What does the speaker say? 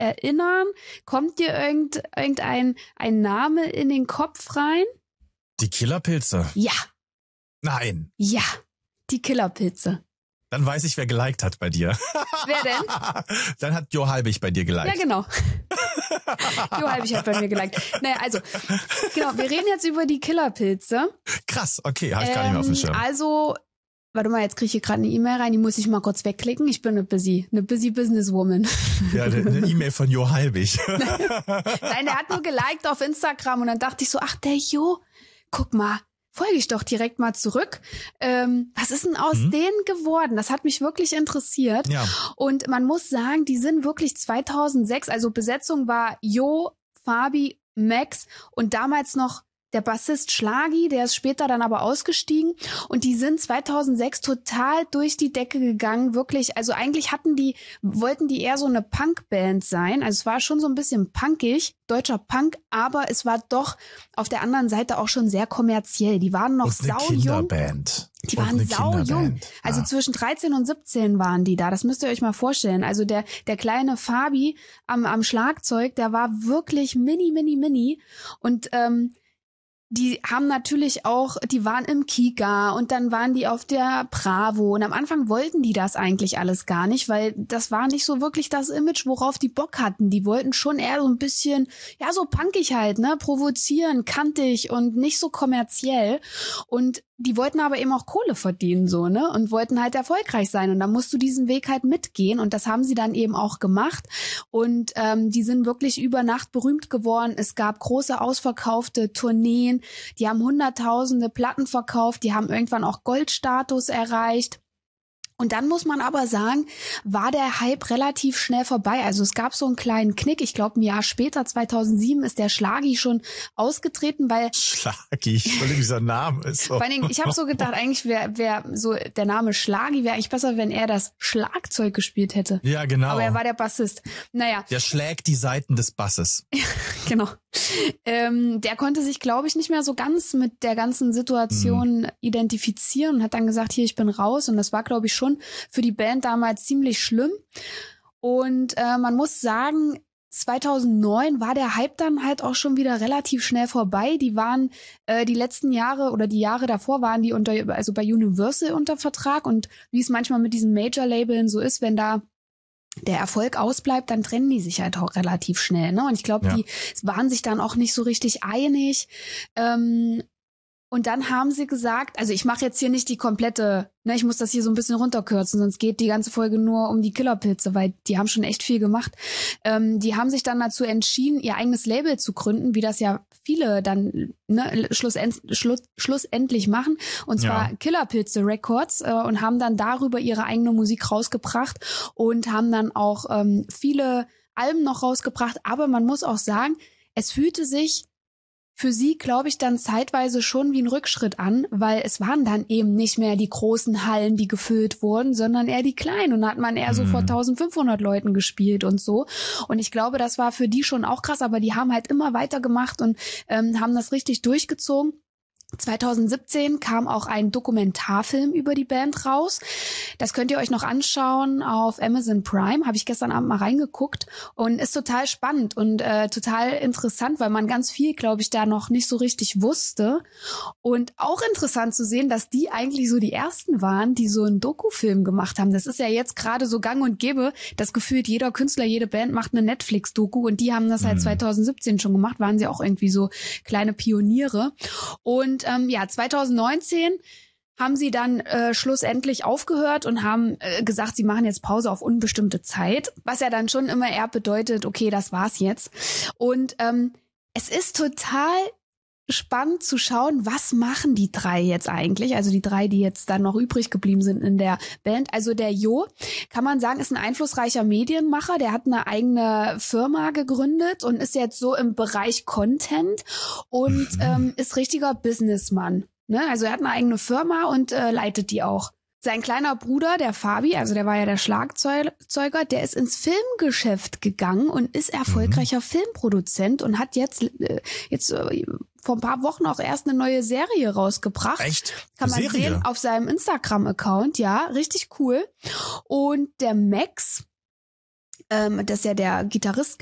erinnern? Kommt dir irgendein Name in den Kopf rein? Die Killerpilze? Ja. Nein. Ja, die Killerpilze. Dann weiß ich, wer geliked hat bei dir. Wer denn? Dann hat Jo Halbig bei dir geliked. Ja, genau. Jo Halbig hat bei mir geliked. Naja, also, genau, wir reden jetzt über die Killerpilze. Krass, okay, habe ich gar nicht mehr auf dem Schirm. Also, warte mal, jetzt kriege ich hier gerade eine E-Mail rein, die muss ich mal kurz wegklicken. Ich bin eine busy Businesswoman. Ja, eine E-Mail von Jo Halbig. Nein, der hat nur geliked auf Instagram und dann dachte ich so, ach, der Jo, guck mal. Folge ich doch direkt mal zurück. Was ist denn aus denen geworden? Das hat mich wirklich interessiert. Ja. Und man muss sagen, die sind wirklich 2006, also Besetzung war Jo, Fabi, Max und damals noch der Bassist Schlagi, der ist später dann aber ausgestiegen und die sind 2006 total durch die Decke gegangen, wirklich, also eigentlich wollten die eher so eine Punkband sein, also es war schon so ein bisschen punkig, deutscher Punk, aber es war doch auf der anderen Seite auch schon sehr kommerziell, die waren noch saujung. Die waren saujung, also zwischen 13 und 17 waren die da, das müsst ihr euch mal vorstellen, also der kleine Fabi am Schlagzeug, der war wirklich mini und die haben natürlich auch, die waren im Kika und dann waren die auf der Bravo und am Anfang wollten die das eigentlich alles gar nicht, weil das war nicht so wirklich das Image, worauf die Bock hatten. Die wollten schon eher so ein bisschen, ja, so punkig halt, ne, provozieren, kantig und nicht so kommerziell und die wollten aber eben auch Kohle verdienen, so, ne, und wollten halt erfolgreich sein und da musst du diesen Weg halt mitgehen und das haben sie dann eben auch gemacht und die sind wirklich über Nacht berühmt geworden. Es gab große ausverkaufte Tourneen, die haben hunderttausende Platten verkauft, die haben irgendwann auch Goldstatus erreicht. Und dann muss man aber sagen, war der Hype relativ schnell vorbei. Also es gab so einen kleinen Knick. Ich glaube, ein Jahr später, 2007, ist der Schlagi schon ausgetreten, weil... Schlagi, dieser Name ist so... Vor allen Dingen, ich habe so gedacht, eigentlich wäre so der Name Schlagi wäre eigentlich besser, wenn er das Schlagzeug gespielt hätte. Ja, genau. Aber er war der Bassist. Naja. Der schlägt die Saiten des Basses. Genau. Der konnte sich, glaube ich, nicht mehr so ganz mit der ganzen Situation identifizieren und hat dann gesagt, hier, ich bin raus. Und das war, glaube ich, schon für die Band damals ziemlich schlimm. Und man muss sagen, 2009 war der Hype dann halt auch schon wieder relativ schnell vorbei. Die waren die letzten Jahre oder die Jahre davor waren die bei Universal unter Vertrag. Und wie es manchmal mit diesen Major-Labeln so ist, wenn da der Erfolg ausbleibt, dann trennen die sich halt auch relativ schnell, ne? Und ich glaube, die waren sich dann auch nicht so richtig einig. Und dann haben sie gesagt, also ich mache jetzt hier nicht die komplette, ne, ich muss das hier so ein bisschen runterkürzen, sonst geht die ganze Folge nur um die Killerpilze, weil die haben schon echt viel gemacht. Die haben sich dann dazu entschieden, ihr eigenes Label zu gründen, wie das ja viele dann schlussendlich machen, und zwar Killerpilze Records, und haben dann darüber ihre eigene Musik rausgebracht und haben dann auch viele Alben noch rausgebracht. Aber man muss auch sagen, es fühlte sich für sie, glaube ich, dann zeitweise schon wie ein Rückschritt an, weil es waren dann eben nicht mehr die großen Hallen, die gefüllt wurden, sondern eher die kleinen, und da hat man eher so vor 1500 Leuten gespielt und so. Und ich glaube, das war für die schon auch krass, aber die haben halt immer weitergemacht und haben das richtig durchgezogen. 2017 kam auch ein Dokumentarfilm über die Band raus. Das könnt ihr euch noch anschauen auf Amazon Prime. Habe ich gestern Abend mal reingeguckt und ist total spannend und total interessant, weil man ganz viel, glaube ich, da noch nicht so richtig wusste. Und auch interessant zu sehen, dass die eigentlich so die ersten waren, die so einen Dokufilm gemacht haben. Das ist ja jetzt gerade so gang und gäbe, dass gefühlt jeder Künstler, jede Band macht eine Netflix-Doku, und die haben das halt 2017 schon gemacht, waren sie auch irgendwie so kleine Pioniere. Und 2019 haben sie dann schlussendlich aufgehört und haben gesagt, sie machen jetzt Pause auf unbestimmte Zeit, was ja dann schon immer eher bedeutet, okay, das war's jetzt. Und es ist total spannend zu schauen, was machen die drei jetzt eigentlich, also die drei, die jetzt dann noch übrig geblieben sind in der Band. Also der Jo, kann man sagen, ist ein einflussreicher Medienmacher, der hat eine eigene Firma gegründet und ist jetzt so im Bereich Content und ist richtiger Businessmann, ne? Also er hat eine eigene Firma und leitet die auch. Sein kleiner Bruder, der Fabi, also der war ja der Schlagzeuger, der ist ins Filmgeschäft gegangen und ist erfolgreicher Filmproduzent und hat jetzt vor ein paar Wochen auch erst eine neue Serie rausgebracht. Echt? Kann man Serie? sehen auf seinem Instagram-Account, ja, richtig cool. Und der Max, das ist ja der Gitarrist